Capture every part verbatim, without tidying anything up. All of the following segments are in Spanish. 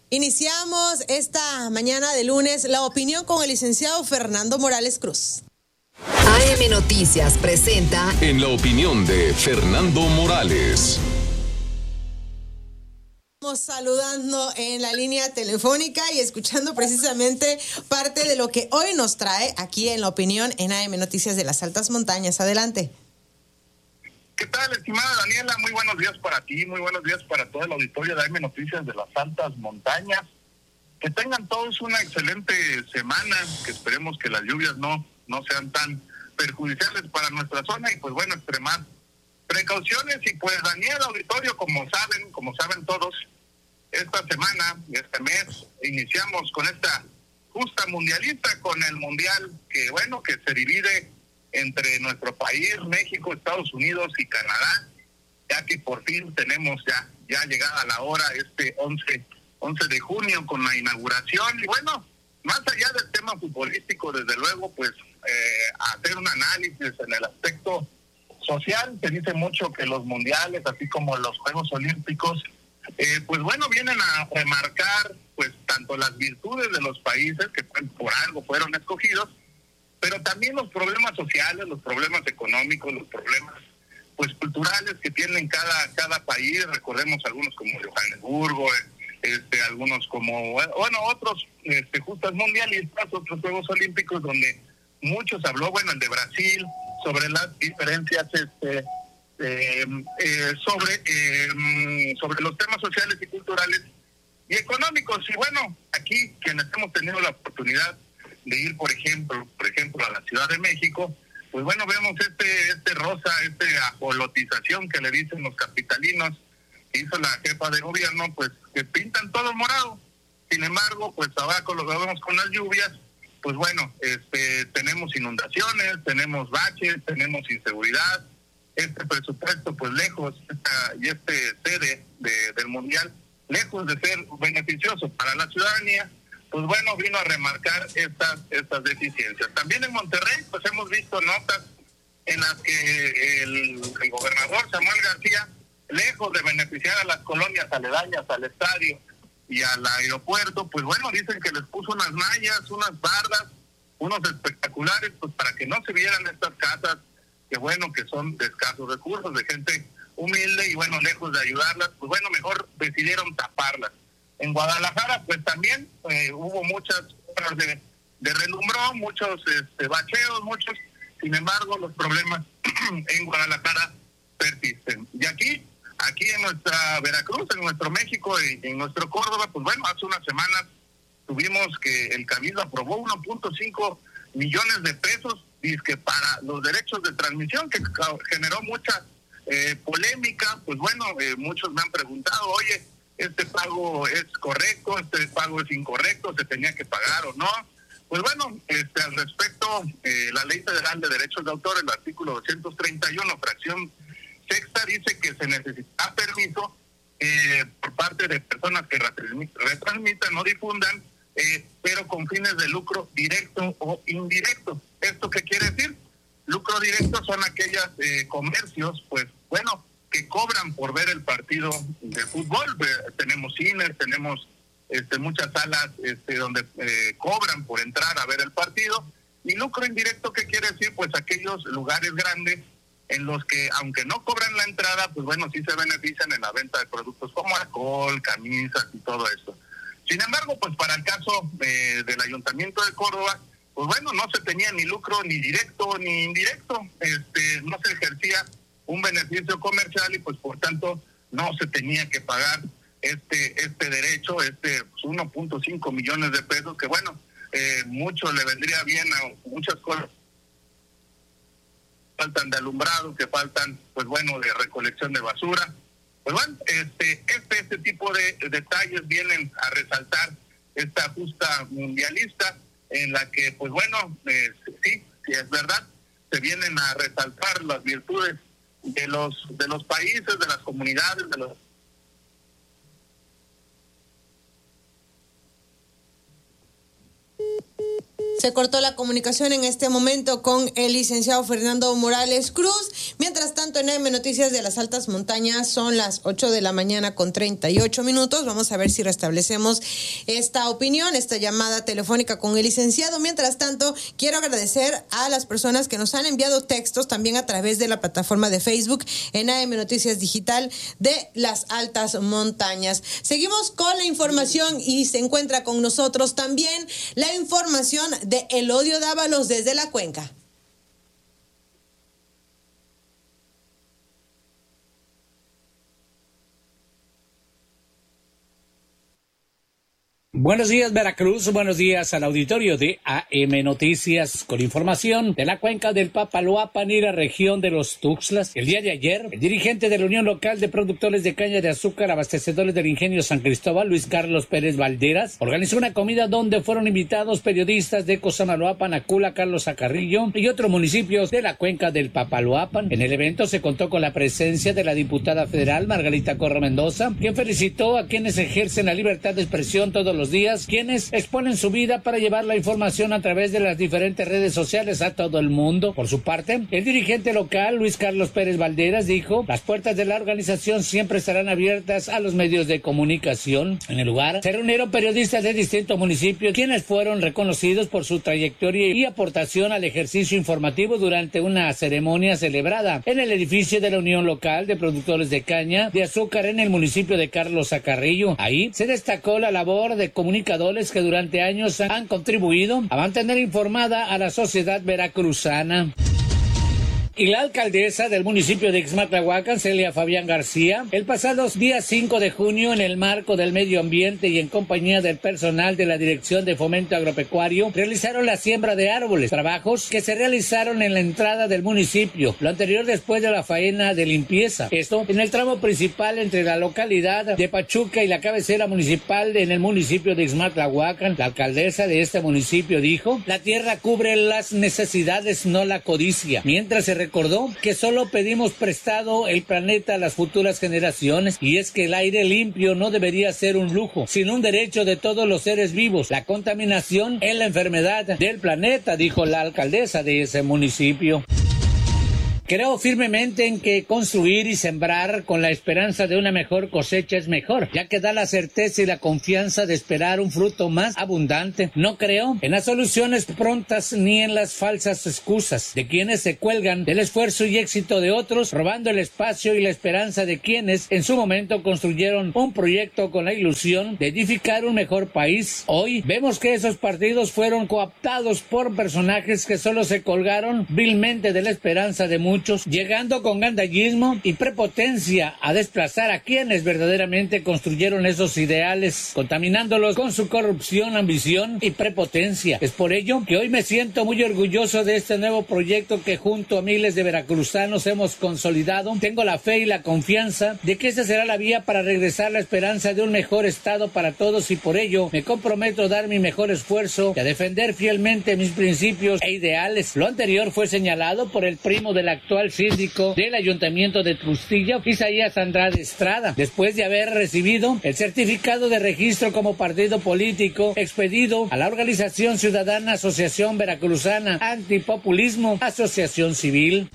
Iniciamos esta mañana de lunes la opinión con el licenciado Fernando Morales Cruz. A M Noticias presenta En la opinión de Fernando Morales. Estamos saludando en la línea telefónica y escuchando precisamente parte de lo que hoy nos trae aquí en la opinión en A M Noticias de las Altas Montañas. Adelante. ¿Qué tal, estimada Daniela? Muy buenos días para ti, muy buenos días para todo el auditorio de A M Noticias de las Altas Montañas. Que tengan todos una excelente semana, que esperemos que las lluvias no, no sean tan perjudiciales para nuestra zona y pues bueno, extremar precauciones. Y pues Daniela, auditorio, como saben, como saben todos, esta semana, este mes, iniciamos con esta justa mundialista, con el mundial que bueno, que se divide entre nuestro país, México, Estados Unidos y Canadá, ya que por fin tenemos ya, ya llegada la hora, este once de junio con la inauguración. Y bueno, más allá del tema futbolístico, desde luego, pues eh, hacer un análisis en el aspecto social. Se dice mucho que los mundiales, así como los Juegos Olímpicos, eh, pues bueno, vienen a remarcar pues tanto las virtudes de los países que por algo fueron escogidos, pero también los problemas sociales, los problemas económicos, los problemas pues culturales que tienen cada cada país. Recordemos algunos como Johannesburgo, este algunos como bueno otros este justas mundialistas, otros Juegos Olímpicos donde muchos habló, bueno, el de Brasil, sobre las diferencias este eh, eh, sobre eh, sobre los temas sociales y culturales y económicos. Y bueno, aquí quienes hemos tenido la oportunidad de ir, por ejemplo, por ejemplo, a la Ciudad de México, pues bueno, vemos este este rosa, este ajolotización que le dicen los capitalinos, que hizo la jefa de gobierno, pues que pintan todo morado. Sin embargo, pues abajo lo vemos con las lluvias, pues bueno, este tenemos inundaciones, tenemos baches, tenemos inseguridad. Este presupuesto, pues lejos, esta, y este sede de, del Mundial, lejos de ser beneficioso para la ciudadanía, pues bueno, vino a remarcar estas estas deficiencias. También en Monterrey, pues hemos visto notas en las que el, el gobernador Samuel García, lejos de beneficiar a las colonias aledañas al estadio y al aeropuerto, pues bueno, dicen que les puso unas mallas, unas bardas, unos espectaculares, pues para que no se vieran estas casas, que bueno, que son de escasos recursos, de gente humilde, y bueno, lejos de ayudarlas, pues bueno, mejor decidieron taparlas. En Guadalajara, pues también eh, hubo muchas obras de, de relumbrón, muchos este, bacheos, muchos, sin embargo, los problemas en Guadalajara persisten. Y aquí, aquí en nuestra Veracruz, en nuestro México y en nuestro Córdoba, pues bueno, hace unas semanas tuvimos que el Cabildo aprobó uno punto cinco millones de pesos, dizque para los derechos de transmisión, que generó mucha eh, polémica. Pues bueno, eh, muchos me han preguntado, oye, ¿este pago es correcto? ¿Este pago es incorrecto? ¿Se tenía que pagar o no? Pues bueno, este, al respecto, eh, la Ley Federal de Derechos de Autor, el artículo doscientos treinta y uno, fracción sexta, dice que se necesita permiso eh, por parte de personas que retransmitan o difundan, eh, pero con fines de lucro directo o indirecto. ¿Esto qué quiere decir? Lucro directo son aquellos eh, comercios, pues bueno, que cobran por ver el partido de fútbol. Eh, tenemos cines, tenemos este, muchas salas este, donde eh, cobran por entrar a ver el partido. Y lucro indirecto, ¿qué quiere decir? Pues aquellos lugares grandes en los que, aunque no cobran la entrada, pues bueno, sí se benefician en la venta de productos como alcohol, camisas y todo eso. Sin embargo, pues para el caso eh, del Ayuntamiento de Córdoba, pues bueno, no se tenía ni lucro ni directo ni indirecto, este, no se ejercía un beneficio comercial y pues por tanto no se tenía que pagar este este derecho, este pues, uno punto cinco millones de pesos, que bueno, eh, mucho le vendría bien a muchas cosas. Faltan de alumbrado, que faltan, pues bueno, de recolección de basura. Pues bueno, este este este tipo de, de detalles vienen a resaltar esta justa mundialista, en la que, pues bueno, eh, sí, sí es verdad, se vienen a resaltar las virtudes de los de los países, de las comunidades, de los Se cortó la comunicación en este momento con el licenciado Fernando Morales Cruz. Mientras tanto, en A M Noticias de las Altas Montañas son las ocho de la mañana con treinta y ocho minutos. Vamos a ver si restablecemos esta opinión, esta llamada telefónica con el licenciado. Mientras tanto, quiero agradecer a las personas que nos han enviado textos también a través de la plataforma de Facebook en A M Noticias Digital de las Altas Montañas. Seguimos con la información y se encuentra con nosotros también la información de Elodio Dávalos desde la Cuenca. Buenos días, Veracruz. Buenos días al auditorio de A M Noticias con información de la cuenca del Papaloapan y la región de los Tuxtlas. El día de ayer, el dirigente de la Unión Local de Productores de Caña de Azúcar, abastecedores del Ingenio San Cristóbal, Luis Carlos Pérez Valderas, organizó una comida donde fueron invitados periodistas de Cosamaloapan, Acula, Carlos Acarrillo y otros municipios de la cuenca del Papaloapan. En el evento se contó con la presencia de la diputada federal Margarita Corro Mendoza, quien felicitó a quienes ejercen la libertad de expresión todos los días, quienes exponen su vida para llevar la información a través de las diferentes redes sociales a todo el mundo. Por su parte, el dirigente local, Luis Carlos Pérez Valderas, dijo: las puertas de la organización siempre estarán abiertas a los medios de comunicación. En el lugar se reunieron periodistas de distintos municipios, quienes fueron reconocidos por su trayectoria y aportación al ejercicio informativo durante una ceremonia celebrada en el edificio de la Unión Local de Productores de Caña de Azúcar en el municipio de Carlos Acarrillo. Ahí se destacó la labor de comunicadores que durante años han contribuido a mantener informada a la sociedad veracruzana. Y la alcaldesa del municipio de Ixmatlahuacan, Celia Fabián García, el pasado día cinco de junio, en el marco del medio ambiente y en compañía del personal de la Dirección de Fomento Agropecuario, realizaron la siembra de árboles, trabajos que se realizaron en la entrada del municipio, lo anterior después de la faena de limpieza. Esto en el tramo principal entre la localidad de Pachuca y la cabecera municipal en el municipio de Ixmatlahuacan. La alcaldesa de este municipio dijo: la tierra cubre las necesidades, no la codicia, mientras se recordó que solo pedimos prestado el planeta a las futuras generaciones, y es que el aire limpio no debería ser un lujo, sino un derecho de todos los seres vivos. La contaminación es la enfermedad del planeta, dijo la alcaldesa de ese municipio. Creo firmemente en que construir y sembrar con la esperanza de una mejor cosecha es mejor, ya que da la certeza y la confianza de esperar un fruto más abundante. No creo en las soluciones prontas ni en las falsas excusas de quienes se cuelgan del esfuerzo y éxito de otros, robando el espacio y la esperanza de quienes en su momento construyeron un proyecto con la ilusión de edificar un mejor país. Hoy vemos que esos partidos fueron cooptados por personajes que solo se colgaron vilmente de la esperanza de muchos, llegando con gandallismo y prepotencia a desplazar a quienes verdaderamente construyeron esos ideales, contaminándolos con su corrupción, ambición y prepotencia. Es por ello que hoy me siento muy orgulloso de este nuevo proyecto que junto a miles de veracruzanos hemos consolidado. Tengo la fe y la confianza de que esta será la vía para regresar la esperanza de un mejor estado para todos, y por ello me comprometo a dar mi mejor esfuerzo y a defender fielmente mis principios e ideales. Lo anterior fue señalado por el primo del actual síndico del Ayuntamiento de Trustilla, Isaías Andrade Estrada, después de haber recibido el certificado de registro como partido político expedido a la organización ciudadana Asociación Veracruzana Antipopulismo, Asociación Civil.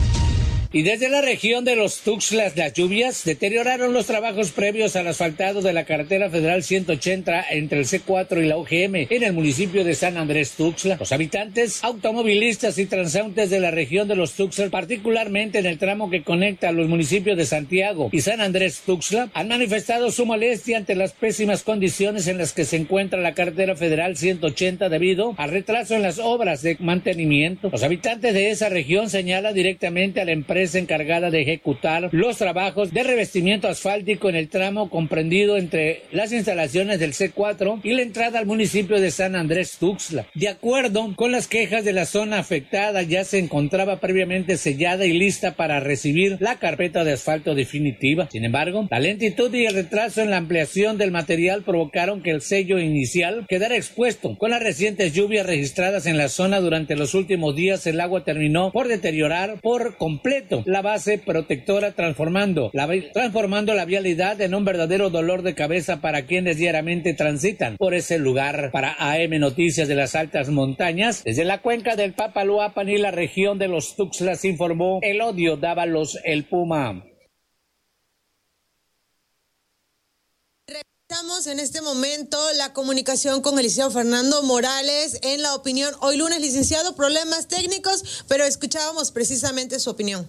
Y desde la región de los Tuxtlas, las lluvias deterioraron los trabajos previos al asfaltado de la carretera federal ciento ochenta entre el C cuatro y la U G M en el municipio de San Andrés Tuxtla. Los habitantes, automovilistas y transeúntes de la región de los Tuxtlas, particularmente en el tramo que conecta a los municipios de Santiago y San Andrés Tuxtla, han manifestado su molestia ante las pésimas condiciones en las que se encuentra la carretera federal ciento ochenta debido al retraso en las obras de mantenimiento. Los habitantes de esa región señalan directamente a la empresa encargada de ejecutar los trabajos de revestimiento asfáltico en el tramo comprendido entre las instalaciones del C cuatro y la entrada al municipio de San Andrés Tuxtla. De acuerdo con las quejas de la zona afectada, ya se encontraba previamente sellada y lista para recibir la carpeta de asfalto definitiva. Sin embargo, la lentitud y el retraso en la ampliación del material provocaron que el sello inicial quedara expuesto. Con las recientes lluvias registradas en la zona durante los últimos días, el agua terminó por deteriorar por completo proyecto, la base protectora, transformando la, transformando la vialidad en un verdadero dolor de cabeza para quienes diariamente transitan por ese lugar. Para A M Noticias de las Altas Montañas, desde la cuenca del Papaloapan y la región de los Tuxtlas, informó Elodio Dávalos, el Puma. Estamos en este momento la comunicación con el licenciado Fernando Morales en La Opinión. Hoy lunes, licenciado, problemas técnicos, pero escuchábamos precisamente su opinión.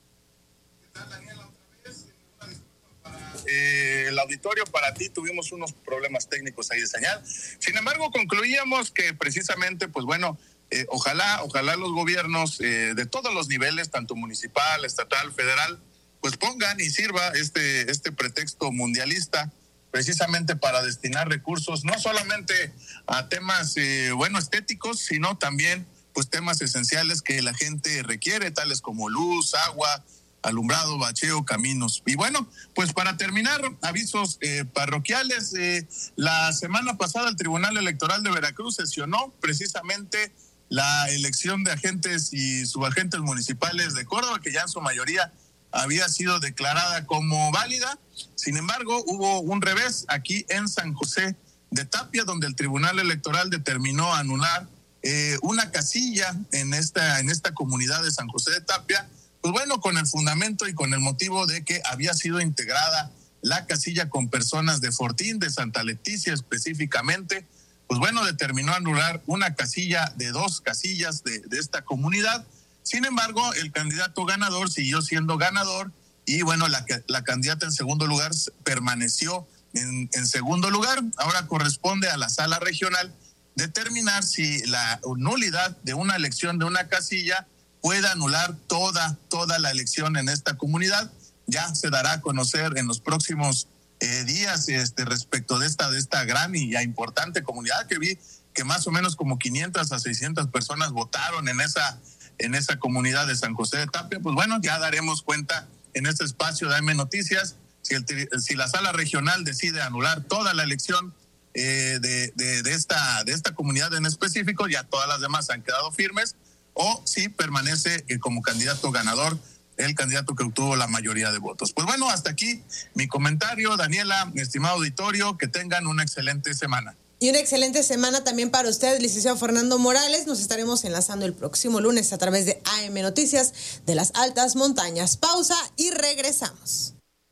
¿Qué tal, Daniela? Otra vez, una disculpa para eh, el auditorio, para ti tuvimos unos problemas técnicos ahí de señal. Sin embargo, concluíamos que precisamente, pues bueno, eh, ojalá, ojalá los gobiernos eh, de todos los niveles, tanto municipal, estatal, federal, pues pongan y sirva este, este pretexto mundialista precisamente para destinar recursos no solamente a temas, eh, bueno, estéticos, sino también pues temas esenciales que la gente requiere, tales como luz, agua, alumbrado, bacheo, caminos. Y bueno, pues para terminar, avisos eh, parroquiales. Eh, la semana pasada el Tribunal Electoral de Veracruz sesionó precisamente la elección de agentes y subagentes municipales de Córdoba, que ya en su mayoría había sido declarada como válida. Sin embargo, hubo un revés aquí en San José de Tapia, donde el Tribunal Electoral determinó anular eh, una casilla en esta, en esta comunidad de San José de Tapia, pues bueno, con el fundamento y con el motivo de que había sido integrada la casilla con personas de Fortín, de Santa Leticia específicamente. Pues bueno, determinó anular una casilla de dos casillas de, de esta comunidad. Sin embargo, el candidato ganador siguió siendo ganador y bueno, la, la candidata en segundo lugar permaneció en, en segundo lugar. Ahora corresponde a la sala regional determinar si la nulidad de una elección de una casilla puede anular toda, toda la elección en esta comunidad. Ya se dará a conocer en los próximos eh, días este, respecto de esta, de esta gran y ya importante comunidad, que vi que más o menos como quinientas a seiscientas personas votaron en esa en esa comunidad de San José de Tapia. Pues bueno, ya daremos cuenta en este espacio de A M Noticias si, el, si la sala regional decide anular toda la elección eh, de, de, de, esta, de esta comunidad en específico, ya todas las demás han quedado firmes, o si permanece eh, como candidato ganador el candidato que obtuvo la mayoría de votos. Pues bueno, hasta aquí mi comentario. Daniela, mi estimado auditorio, que tengan una excelente semana. Y una excelente semana también para usted, licenciado Fernando Morales. Nos estaremos enlazando el próximo lunes a través de A M Noticias de las Altas Montañas. Pausa y regresamos.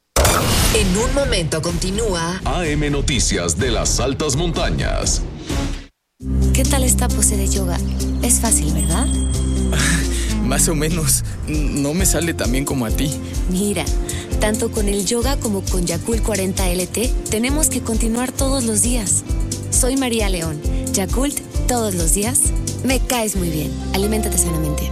En un momento continúa A M Noticias de las Altas Montañas. ¿Qué tal esta pose de yoga? Es fácil, ¿verdad? Más o menos. No me sale tan bien como a ti. Mira, tanto con el yoga como con Yakult cuarenta L T tenemos que continuar todos los días. Soy María León. Yakult, todos los días. Me caes muy bien. Aliméntate sanamente.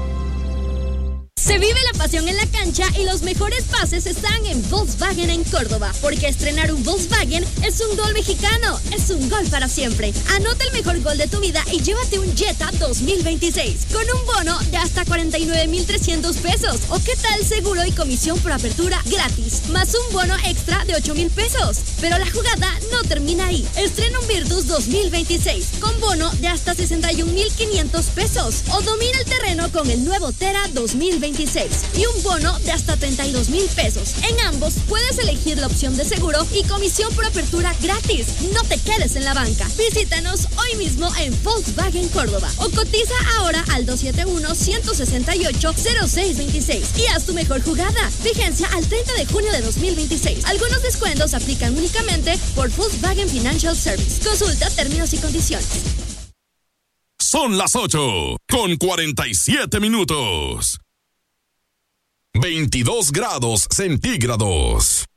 Se vive la pasión en la cancha y los mejores pases están en Volkswagen en Córdoba, porque estrenar un Volkswagen es un gol mexicano, es un gol para siempre. Anota el mejor gol de tu vida y llévate un Jetta dos mil veintiséis con un bono de hasta cuarenta y nueve mil trescientos pesos. ¿O qué tal seguro y comisión por apertura gratis, más un bono extra de ocho mil pesos? Pero la jugada no termina ahí. Estrena un Virtus dos mil veintiséis con bono de hasta sesenta y un mil quinientos pesos, o domina el terreno con el nuevo Tera dos mil veintiséis y un bono de hasta treinta y dos mil pesos. En ambos puedes elegir la opción de seguro y comisión por apertura gratis. No te quedes en la banca. Visítanos hoy mismo en Volkswagen Córdoba o cotiza ahora al dos siete uno, uno seis ocho, cero seis dos seis y haz tu mejor jugada. Vigencia al treinta de junio de dos mil veintiséis. Algunos descuentos aplican únicamente por Volkswagen Financial Service. Consulta términos y condiciones. Son las ocho con cuarenta y siete minutos. veintidós grados centígrados.